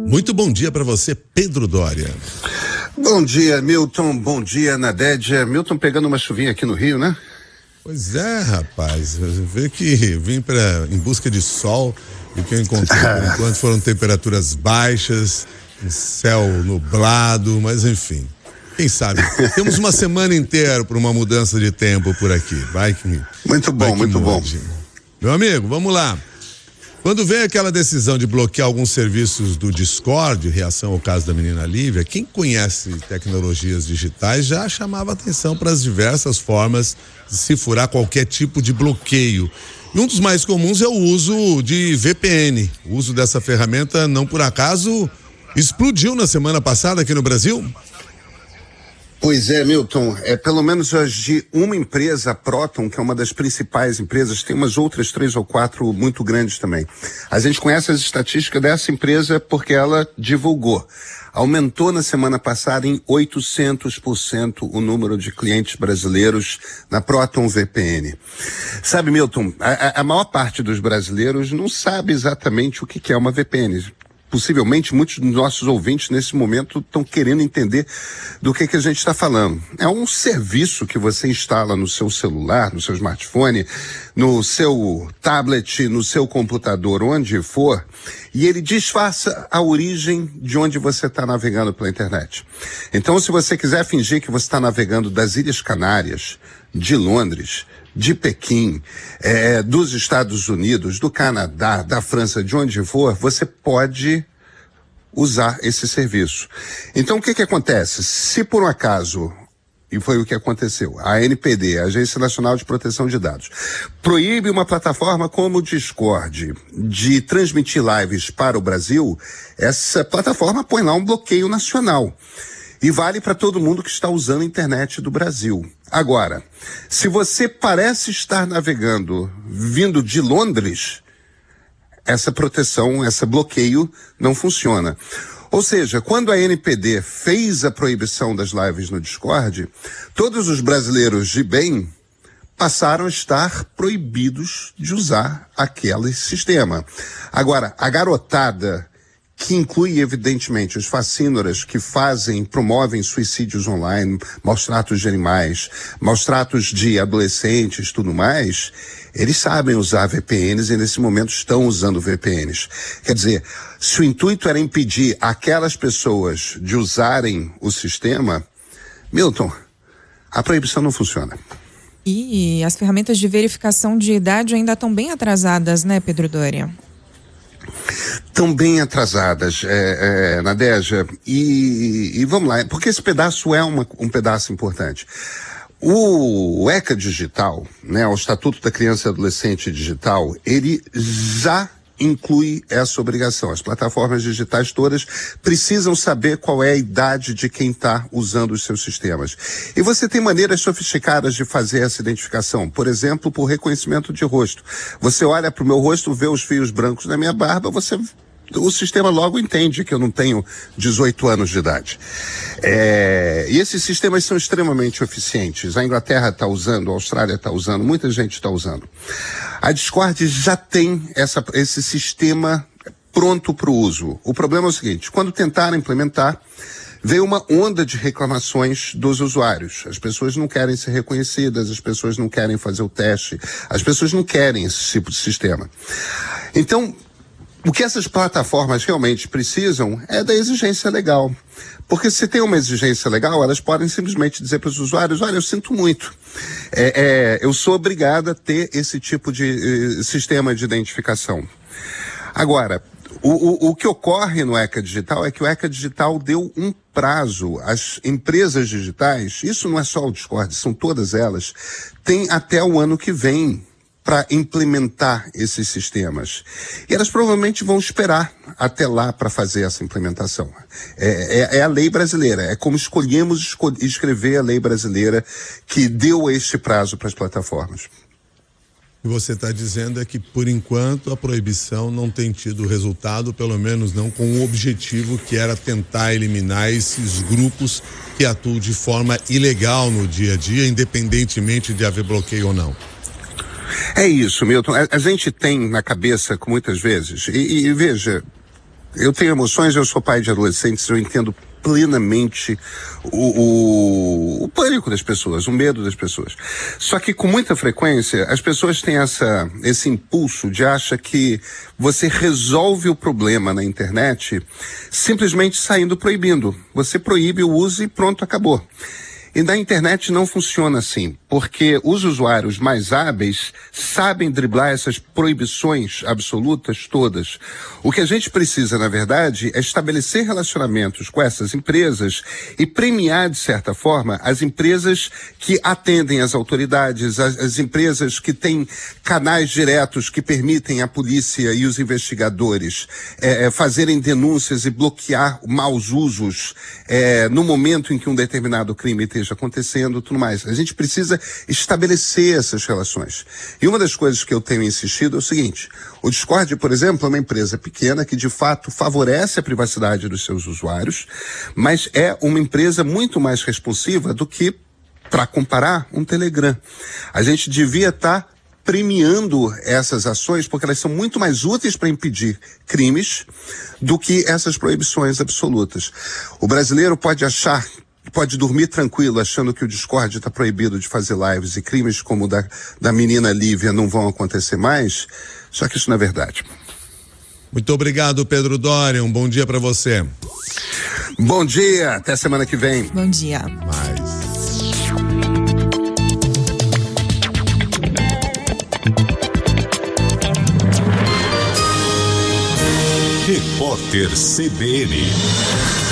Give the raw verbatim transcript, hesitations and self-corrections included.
Muito bom dia para você, Pedro Doria. Bom dia, Milton. Bom dia, Nadédia. Milton pegando uma chuvinha aqui no Rio, né? Pois é, rapaz. Vê que vim pra, em busca de sol e o que eu encontrei por enquanto foram temperaturas baixas, um céu nublado, mas enfim. Quem sabe? Temos uma semana inteira para uma mudança de tempo por aqui. Vai que. Muito bom, muito bom. Meu amigo, vamos lá. Quando veio aquela decisão de bloquear alguns serviços do Discord, reação ao caso da menina Lívia, quem conhece tecnologias digitais já chamava atenção para as diversas formas de se furar qualquer tipo de bloqueio. E um dos mais comuns é o uso de V P N. O uso dessa ferramenta, não por acaso, explodiu na semana passada aqui no Brasil. Pois é, Milton, é pelo menos de uma empresa, a Proton, que é uma das principais empresas, tem umas outras três ou quatro muito grandes também. A gente conhece as estatísticas dessa empresa porque ela divulgou. Aumentou na semana passada em oitocentos por cento o número de clientes brasileiros na Proton V P N. Sabe, Milton, a, a maior parte dos brasileiros não sabe exatamente o que, que é uma V P N. Possivelmente muitos dos nossos ouvintes nesse momento estão querendo entender do que que a gente está falando. É um serviço que você instala no seu celular, no seu smartphone, no seu tablet, no seu computador, onde for, e ele disfarça a origem de onde você está navegando pela internet. Então, se você quiser fingir que você está navegando das Ilhas Canárias, de Londres, de Pequim, é, dos Estados Unidos, do Canadá, da França, de onde for, você pode usar esse serviço. Então, o que que acontece? Se por um acaso, e foi o que aconteceu, a N P D, a Agência Nacional de Proteção de Dados, proíbe uma plataforma como o Discord de transmitir lives para o Brasil, essa plataforma põe lá um bloqueio nacional. E vale para todo mundo que está usando a internet do Brasil. Agora, se você parece estar navegando vindo de Londres, essa proteção, esse bloqueio não funciona. Ou seja, quando a N P D fez a proibição das lives no Discord, todos os brasileiros de bem passaram a estar proibidos de usar aquele sistema. Agora, a garotada, que inclui, evidentemente, os facínoras que fazem, promovem suicídios online, maus tratos de animais, maus tratos de adolescentes, tudo mais, eles sabem usar V P Ns e nesse momento estão usando V P Ns. Quer dizer, se o intuito era impedir aquelas pessoas de usarem o sistema, Milton, a proibição não funciona. E as ferramentas de verificação de idade ainda estão bem atrasadas, né, Pedro Doria? Estão bem atrasadas, é, é, Nadégia, e, e vamos lá, porque esse pedaço é uma, um pedaço importante. O, o ECA Digital, né, o Estatuto da Criança e Adolescente Digital, ele já inclui essa obrigação. As plataformas digitais todas precisam saber qual é a idade de quem está usando os seus sistemas. E você tem maneiras sofisticadas de fazer essa identificação. Por exemplo, por reconhecimento de rosto. Você olha para o meu rosto, vê os fios brancos na minha barba, você... o sistema logo entende que eu não tenho dezoito anos de idade. É, e esses sistemas são extremamente eficientes. A Inglaterra está usando, a Austrália está usando, muita gente está usando. A Discord já tem essa, esse sistema pronto para o uso. O problema é o seguinte, quando tentaram implementar, veio uma onda de reclamações dos usuários. As pessoas não querem ser reconhecidas, as pessoas não querem fazer o teste, as pessoas não querem esse tipo de sistema. Então, o que essas plataformas realmente precisam é da exigência legal. Porque se tem uma exigência legal, elas podem simplesmente dizer para os usuários, olha, eu sinto muito. É, é, eu sou obrigada a ter esse tipo de uh, sistema de identificação. Agora, o, o, o que ocorre no ECA Digital é que o ECA Digital deu um prazo. As empresas digitais, isso não é só o Discord, são todas elas, têm até o ano que vem para implementar esses sistemas. E elas provavelmente vão esperar até lá para fazer essa implementação. É, é, é a lei brasileira, é como escolhemos escol- escrever a lei brasileira que deu este prazo para as plataformas. O que você está dizendo é que, por enquanto, a proibição não tem tido resultado, pelo menos não com o objetivo que era tentar eliminar esses grupos que atuam de forma ilegal no dia a dia, independentemente de haver bloqueio ou não. É isso, Milton. A, a gente tem na cabeça, muitas vezes, e, e veja, Eu tenho emoções, eu sou pai de adolescentes, eu entendo plenamente o, o, o pânico das pessoas, o medo das pessoas. Só que com muita frequência as pessoas têm essa, esse impulso de achar que você resolve o problema na internet simplesmente saindo proibindo. Você proíbe o uso e pronto, acabou. E na internet não funciona assim, porque os usuários mais hábeis sabem driblar essas proibições absolutas todas. O que a gente precisa, na verdade, é estabelecer relacionamentos com essas empresas e premiar, de certa forma, as empresas que atendem as autoridades, as, as empresas que têm canais diretos que permitem à polícia e os investigadores é, fazerem denúncias e bloquear maus usos é, no momento em que um determinado crime esteja acontecendo, tudo mais. A gente precisa estabelecer essas relações. E uma das coisas que eu tenho insistido é o seguinte: o Discord, por exemplo, é uma empresa pequena que de fato favorece a privacidade dos seus usuários, mas é uma empresa muito mais responsiva do que, para comparar, um Telegram. A gente devia estar tá premiando essas ações porque elas são muito mais úteis para impedir crimes do que essas proibições absolutas. O brasileiro pode achar pode dormir tranquilo achando que o Discord está proibido de fazer lives e crimes como o da, da menina Lívia não vão acontecer mais, só que isso não é verdade. Muito obrigado, Pedro Doria, um bom dia para você. Bom dia, até semana que vem. Bom dia. Mais. Repórter C B N.